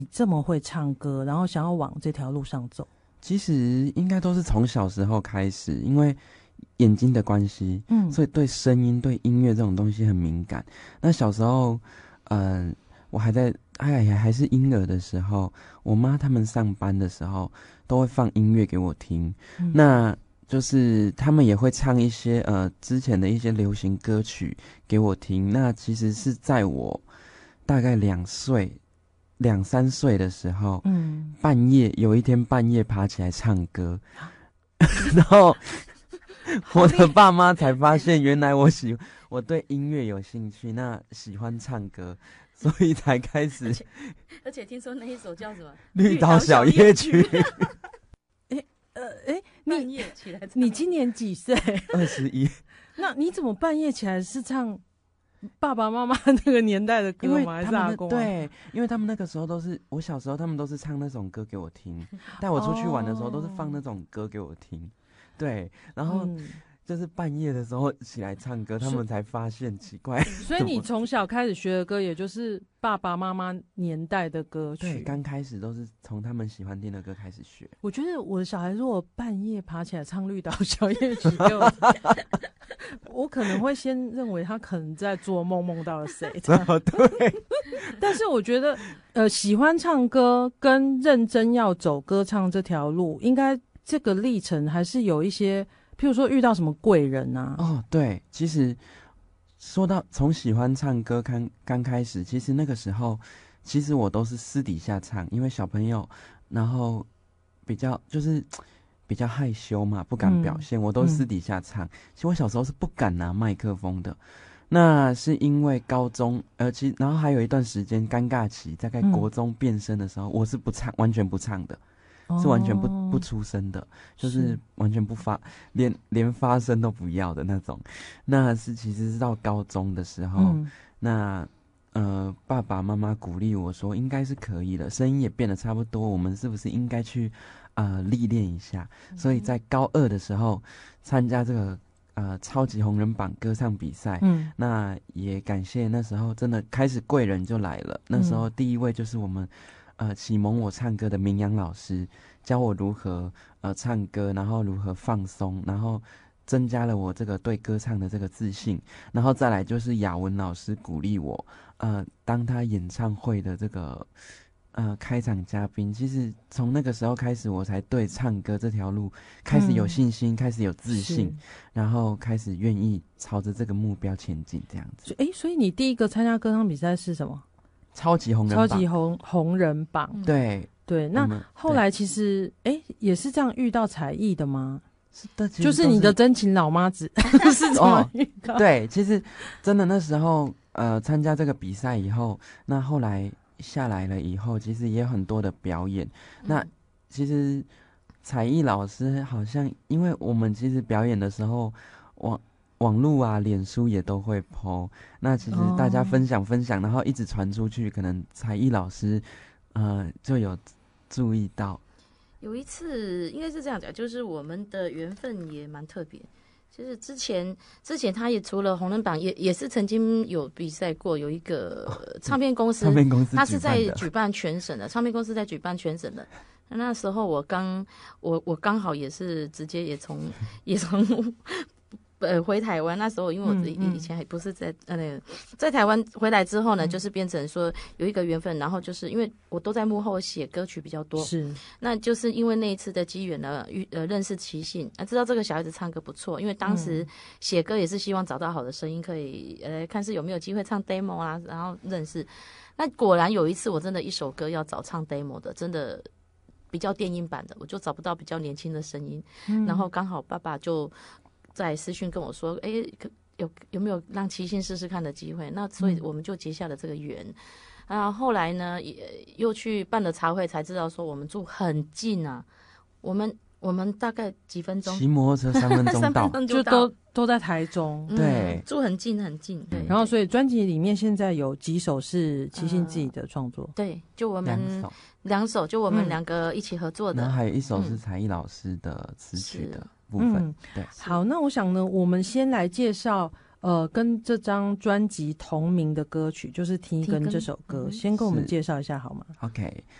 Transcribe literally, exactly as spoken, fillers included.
这么会唱歌，然后想要往这条路上走？ 其实应该都是从小时候开始，因为眼睛的关系，嗯，所以对声音、对音乐这种东西很敏感。那小时候，嗯、呃，我还在哎还是婴儿的时候，我妈他们上班的时候都会放音乐给我听，嗯、那就是他们也会唱一些呃之前的一些流行歌曲给我听。那其实是在我大概两岁。两三岁的时候，嗯，半夜有一天半夜爬起来唱歌，然后我的爸妈才发现，原来我喜我对音乐有兴趣，那喜欢唱歌，所以才开始。 而且, 而且听说那一首叫什么《 绿岛小夜曲》 哎呃哎，你起来，你今年几岁？ 二十一。 那你怎么半夜起来是唱？爸爸妈妈那个年代的歌吗？还是阿公？ 对，因为他们那个时候都是我小时候，他们都是唱那种歌给我听，带我出去玩的时候都是放那种歌给我听。对，然后就是半夜的时候起来唱歌，他们才发现奇怪。 所以你从小开始学的歌，也就是爸爸妈妈年代的歌曲。 对，刚开始都是从他们喜欢听的歌开始学。 我觉得我的小孩如果半夜爬起来唱《绿岛小夜曲》给我我可能会先认为他可能在做梦，梦到了谁？ 哦，对。 但是我觉得，呃，喜欢唱歌跟认真要走歌唱这条路，应该这个历程还是有一些，譬如说遇到什么贵人啊。 哦，对，其实说到从喜欢唱歌刚刚开始，其实那个时候，其实我都是私底下唱，因为小朋友，然后比较就是。比较害羞嘛，不敢表现，嗯、我都私底下唱。嗯、其实我小时候是不敢拿麦克风的，那是因为高中，呃，其实然后还有一段时间尴尬期，大概国中变声的时候，嗯、我是不唱，完全不唱的，哦、是完全不不出声的，就是完全不发，连连发声都不要的那种。那是其实是到高中的时候，嗯、那呃爸爸妈妈鼓励我说，应该是可以了，声音也变得差不多，我们是不是应该去？呃，历练一下，所以在高二的时候参加这个呃超级红人榜歌唱比赛，嗯，那也感谢那时候真的开始贵人就来了，那时候第一位就是我们呃启蒙我唱歌的明阳老师，教我如何呃唱歌，然后如何放松，然后增加了我这个对歌唱的这个自信，然后再来就是雅文老师鼓励我，呃，当他演唱会的这个。呃，开场嘉宾，其实从那个时候开始，我才对唱歌这条路开始有信心，嗯、开始有自信，然后开始愿意朝着这个目标前进，这样子。 哎，所以你第一个参加歌唱比赛是什么？ 超级红人榜。 超级红红人榜。 对对，那后来其实哎也是这样遇到才艺的吗？ 是的， 就是你的真情老妈子是怎么遇到？ 哦？对，其实真的那时候呃参加这个比赛以后，那后来。下来了以后，其实也有很多的表演。嗯、那其实才艺老师好像，因为我们其实表演的时候，网网络啊、脸书也都会 po。那其实大家分享分享，哦、然后一直传出去，可能才艺老师呃就有注意到。 有一次应该是这样讲，就是我们的缘分也蛮特别。就是之前，之前他也除了红人榜，也也是曾经有比赛过，有一个唱片公司， 唱片公司他是在举办全省的，唱片公司在举办全省的。那时候我刚，我我刚好也是直接也从也从呃回台湾，那时候因为我以以前还不是在呃在台湾回来之后呢，嗯、就是变成说有一个缘分，然后就是因为我都在幕后写歌曲比较多， 是， 那就是因为那一次的机缘呢，呃认识齐信，啊知道这个小孩子唱歌不错，因为当时写歌也是希望找到好的声音，可以呃看是有没有机会唱 demo 啊，然后认识。那果然有一次我真的一首歌要找唱 demo 的，真的比较电音版的，我就找不到比较年轻的声音，嗯、然后刚好爸爸就在私讯跟我说，哎，有有没有让齐信试试看的机会？那所以我们就结下了这个缘。嗯、啊，后来呢，也又去办了茶会，才知道说我们住很近啊，我们我们大概几分钟， 骑摩托车三分钟到， 就都都在台中， 嗯、对， 住很近很近。对， 然后所以专辑里面现在有几首是齐信自己的创作， 呃、对，就我们两首，两首就我们两个一起合作的， 然后还有一首是才艺老师的词曲的。部分、嗯、对， 好，那我想呢，我们先来介绍呃跟这张专辑同名的歌曲，就是《提根》这首歌， 嗯、 先跟我们是介绍一下好吗？ OK，